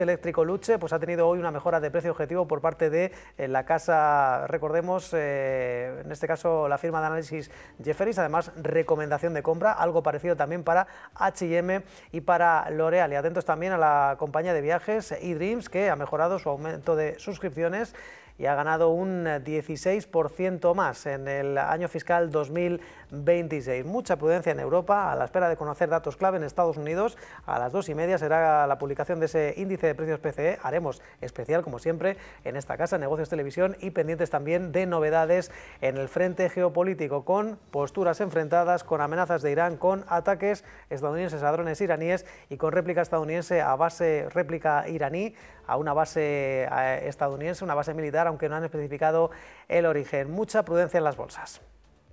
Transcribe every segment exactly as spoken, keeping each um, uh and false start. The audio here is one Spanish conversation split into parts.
eléctrico Luche pues ha tenido hoy una mejora de precio objetivo por parte de eh, la casa, recordemos, eh, en este caso la firma de análisis Jefferies, además recomendación de compra, algo parecido también para H y M y para L'Oréal. Y atentos también a la compañía de viajes eDreams, que ha mejorado su aumento de suscripciones y ha ganado un dieciséis por ciento más en el año fiscal dos mil veintiséis. Mucha prudencia en Europa, a la espera de conocer datos clave en Estados Unidos. A las dos y media será la publicación de ese índice de precios P C E. Haremos especial, como siempre, en esta casa, Negocios Televisión, y pendientes también de novedades en el frente geopolítico, con posturas enfrentadas, con amenazas de Irán, con ataques estadounidenses a drones iraníes y con réplica estadounidense a base, réplica iraní a una base estadounidense, una base militar, aunque no han especificado el origen. Mucha prudencia en las bolsas.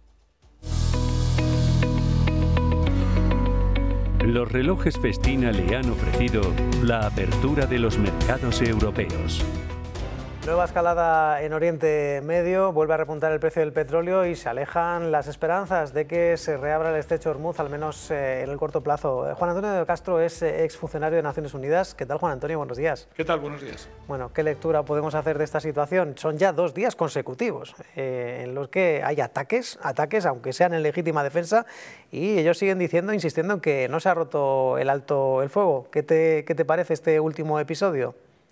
Los relojes Festina le han ofrecido la apertura de los mercados europeos. Nueva escalada en Oriente Medio, vuelve a repuntar el precio del petróleo y se alejan las esperanzas de que se reabra el estrecho Hormuz, al menos eh, en el corto plazo. Juan Antonio de Castro es eh, exfuncionario de Naciones Unidas. ¿Qué tal, Juan Antonio? Buenos días. ¿Qué tal? Buenos días. Bueno, ¿qué lectura podemos hacer de esta situación? Son ya dos días consecutivos eh, en los que hay ataques, ataques, aunque sean en legítima defensa, y ellos siguen diciendo, insistiendo en que no se ha roto el alto el fuego. ¿Qué te, qué te parece este último episodio?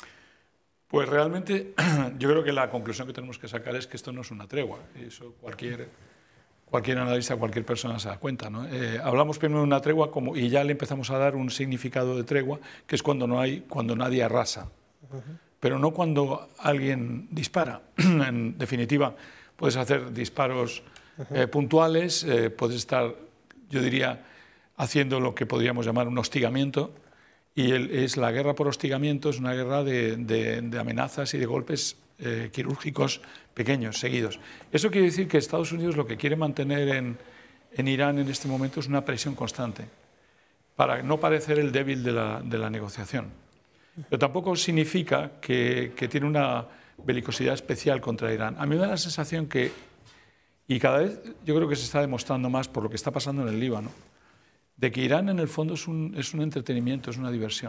Pues realmente yo creo que la conclusión que tenemos que sacar es que esto no es una tregua. Eso cualquier, cualquier analista, cualquier persona se da cuenta, ¿no? Eh, hablamos primero de una tregua como, y ya le empezamos a dar un significado de tregua, que es cuando, no hay, cuando nadie arrasa, uh-huh. pero no cuando alguien dispara. En definitiva, puedes hacer disparos uh-huh. eh, puntuales, eh, puedes estar, yo diría, haciendo lo que podríamos llamar un hostigamiento. Y el, es la guerra por hostigamiento, es una guerra de, de, de amenazas y de golpes eh, quirúrgicos pequeños, seguidos. Eso quiere decir que Estados Unidos lo que quiere mantener en, en Irán en este momento es una presión constante, para no parecer el débil de la, de la negociación. Pero tampoco significa que, que tiene una belicosidad especial contra Irán. A mí me da la sensación que, y cada vez yo creo que se está demostrando más por lo que está pasando en el Líbano, de que Irán en el fondo es un, es un entretenimiento, es una diversión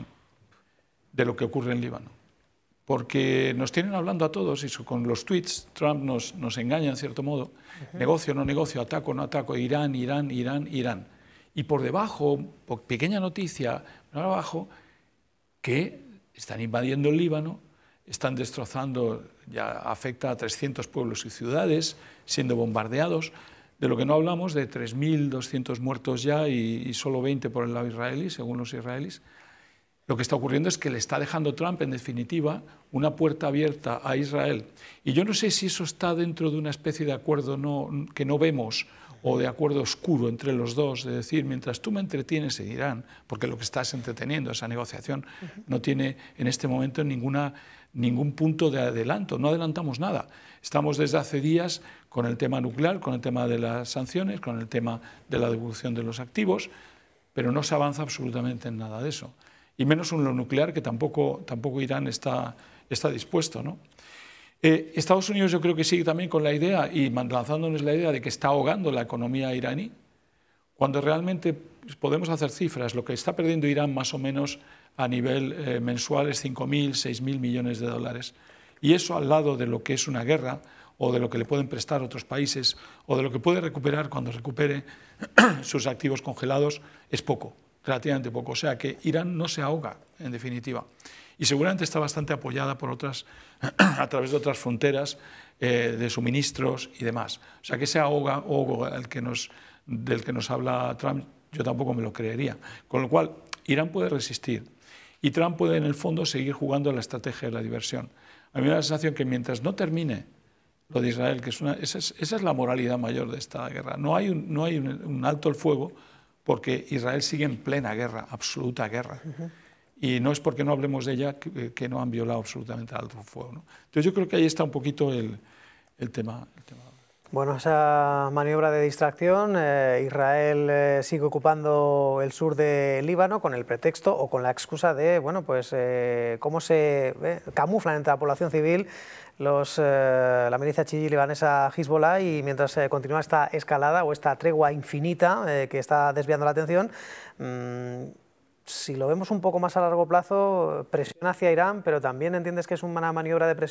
de lo que ocurre en Líbano. Porque nos tienen hablando a todos, y con los tweets Trump nos, nos engaña en cierto modo, uh-huh. negocio, no negocio, ataco, no ataco, Irán, Irán, Irán, Irán. Y por debajo, por pequeña noticia, por abajo, que están invadiendo el Líbano, están destrozando, ya afecta a trescientos pueblos y ciudades, siendo bombardeados. De lo que no hablamos, de tres mil doscientos muertos ya y, y solo veinte por el lado israelí, según los israelíes. Lo que está ocurriendo es que le está dejando Trump, en definitiva, una puerta abierta a Israel. Y yo no sé si eso está dentro de una especie de acuerdo no, que no vemos, o de acuerdo oscuro entre los dos, de decir, mientras tú me entretienes en Irán, porque lo que estás entreteniendo, esa negociación, uh-huh. no tiene en este momento ninguna, ningún punto de adelanto, no adelantamos nada. Estamos desde hace días con el tema nuclear, con el tema de las sanciones, con el tema de la devolución de los activos, pero no se avanza absolutamente en nada de eso. Y menos en lo nuclear, que tampoco, tampoco Irán está, está dispuesto, ¿no? Eh, Estados Unidos yo creo que sigue también con la idea, y lanzándonos la idea de que está ahogando la economía iraní, cuando realmente podemos hacer cifras. Lo que está perdiendo Irán más o menos a nivel eh, mensual es cinco mil, seis mil millones de dólares. Y eso al lado de lo que es una guerra, o de lo que le pueden prestar otros países, o de lo que puede recuperar cuando recupere sus activos congelados, es poco, relativamente poco. O sea que Irán no se ahoga, en definitiva. Y seguramente está bastante apoyada por otras, a través de otras fronteras eh, de suministros y demás. O sea que ese ahoga, ahogo el que nos, del que nos habla Trump, yo tampoco me lo creería. Con lo cual, Irán puede resistir. Y Trump puede, en el fondo, seguir jugando la estrategia de la diversión. A mí me da la sensación que mientras no termine lo de Israel, que es una, esa, es, esa es la moralidad mayor de esta guerra. No hay un, no hay un, un alto el fuego porque Israel sigue en plena guerra, absoluta guerra. Uh-huh. Y no es porque no hablemos de ella que, que no han violado absolutamente el alto fuego, ¿no? Entonces yo creo que ahí está un poquito el, el, tema, el tema. Bueno, esa maniobra de distracción, eh, Israel eh, sigue ocupando el sur de Líbano con el pretexto o con la excusa de, bueno, pues eh, cómo se eh, camuflan entre la población civil los, eh, la milicia chií libanesa Hezbollah, y mientras eh, continúa esta escalada o esta tregua infinita eh, que está desviando la atención, mmm, si lo vemos un poco más a largo plazo, presión hacia Irán, pero también entiendes que es una maniobra de presión